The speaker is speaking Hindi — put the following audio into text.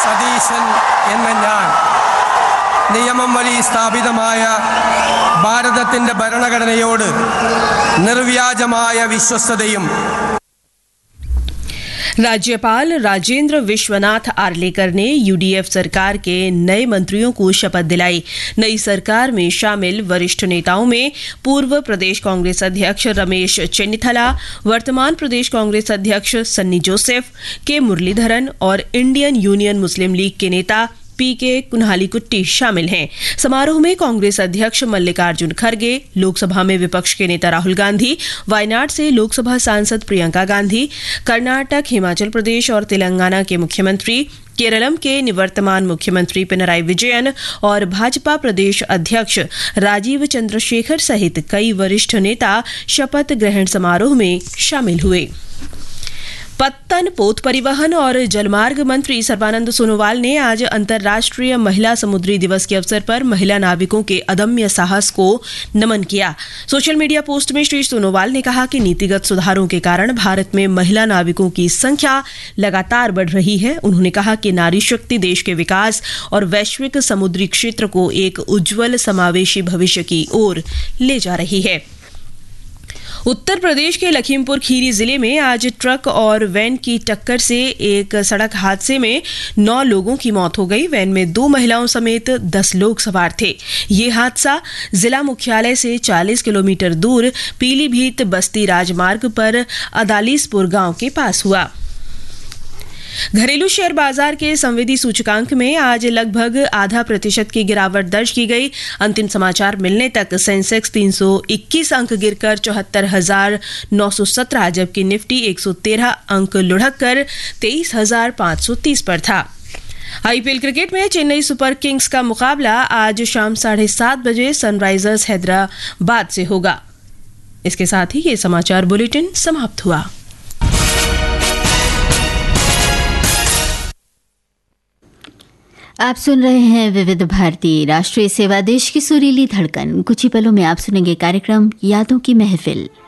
സതീശൻ എന്ന ഞാൻ നിയമം വഴി സ്ഥാപിതമായ ഭാരതത്തിൻ്റെ ഭരണഘടനയോട് നിർവ്യാജമായ വിശ്വസ്തതയും राज्यपाल राजेंद्र विश्वनाथ आर्लेकर ने यूडीएफ सरकार के नए मंत्रियों को शपथ दिलाई। नई सरकार में शामिल वरिष्ठ नेताओं में पूर्व प्रदेश कांग्रेस अध्यक्ष रमेश चेन्निथला, वर्तमान प्रदेश कांग्रेस अध्यक्ष सन्नी जोसेफ, के मुरलीधरन और इंडियन यूनियन मुस्लिम लीग के नेता पीके कुन्हालीकुट्टी शामिल हैं। समारोह में कांग्रेस अध्यक्ष मल्लिकार्जुन खड़गे, लोकसभा में विपक्ष के नेता राहुल गांधी, वायनाड से लोकसभा सांसद प्रियंका गांधी, कर्नाटक, हिमाचल प्रदेश और तेलंगाना के मुख्यमंत्री, केरलम के निवर्तमान मुख्यमंत्री पिनराई विजयन और भाजपा प्रदेश अध्यक्ष राजीव चंद्रशेखर सहित कई वरिष्ठ नेता शपथ ग्रहण समारोह में शामिल हुए। पत्तन, पोत परिवहन और जलमार्ग मंत्री सर्बानंद सोनोवाल ने आज अंतर्राष्ट्रीय महिला समुद्री दिवस के अवसर पर महिला नाविकों के अदम्य साहस को नमन किया। सोशल मीडिया पोस्ट में श्री सोनोवाल ने कहा कि नीतिगत सुधारों के कारण भारत में महिला नाविकों की संख्या लगातार बढ़ रही है। उन्होंने कहा कि नारी शक्ति देश के विकास और वैश्विक समुद्री क्षेत्र को एक उज्जवल समावेशी भविष्य की ओर ले जा रही है। उत्तर प्रदेश के लखीमपुर खीरी जिले में आज ट्रक और वैन की टक्कर से एक सड़क हादसे में 9 लोगों की मौत हो गई। वैन में 2 महिलाओं समेत 10 लोग सवार थे। ये हादसा जिला मुख्यालय से 40 किलोमीटर दूर पीलीभीत बस्ती राजमार्ग पर अदालीसपुर गांव के पास हुआ। घरेलू शेयर बाजार के संवेदी सूचकांक में आज लगभग 0.5% की गिरावट दर्ज की गई। अंतिम समाचार मिलने तक सेंसेक्स 321 अंक गिरकर 74,917, जबकि निफ्टी 113 अंक लुढ़क कर 23,530 पर था। आईपीएल क्रिकेट में चेन्नई सुपर किंग्स का मुकाबला आज शाम 7:30 बजे सनराइजर्स हैदराबाद से होगा। इसके साथ ही ये समाचार बुलेटिन समाप्त हुआ। आप सुन रहे हैं विविध भारती राष्ट्रीय सेवा, देश की सुरीली धड़कन। कुछ ही पलों में आप सुनेंगे कार्यक्रम यादों की महफिल।